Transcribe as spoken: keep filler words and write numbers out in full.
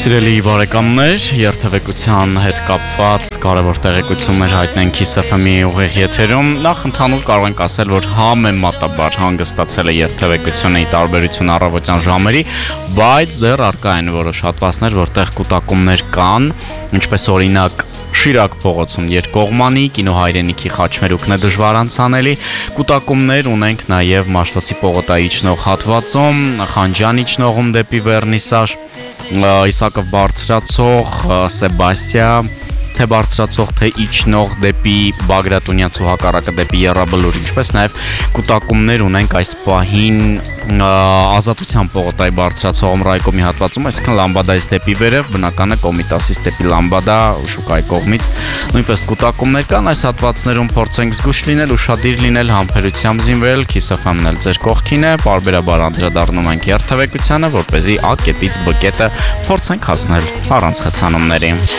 Սիրելի բարեկամներ, երթևեկության հետ կապված կարևոր տեղեկություններ հայտնենք Kiss F M-ի ուղիղ եթերում։ Նախ ընդհանուր կարող ենք ասել, որ համեմատաբար հանգստացել է երթևեկությունը՝ ի տարբերություն առավոտյան ժամերի, բայց դեռ առկա են որոշ հատվածներ, որտեղ կուտակումներ կան, ինչպես օրինակ Շիրակ փողոցում երկկողմանի, Կինո հայրենիքի խաչմերուկն է դժվար անցանելի, կուտակումներ ունենք նաև Մաշտոցի պողոտայի իջնող հատվածում, Խանջան իջնողում դեպի Վերնիսաժ, Իսակով բարձրացող, Սեբաստիա, թե բարձրացող, թե իջնող դեպի Բագրատունյանց ու հակառակը դեպի Եռաբլուր, ինչպես նաև կուտակումներ ունենք այս պահին Ազատության պողոտայի բարձրացող Ռայկոմի հատվածում, այսինքն Լամբադայից դեպի վերև, բնականը Կոմիտասից դեպի Լամբադա շուկայի կողմից նույնպես կուտակումներ կան, այս հատվածներում փորձենք զգուշ լինել, ուշադիր լինել, համբերությամբ զինվել, Kiss F M-ն էլ ձեր կողքին է, պարբերաբար անդրադառնում ենք երթևեկությանը, որպեսզի A կետից B կետը փորձենք հասնել առանց խցանումների։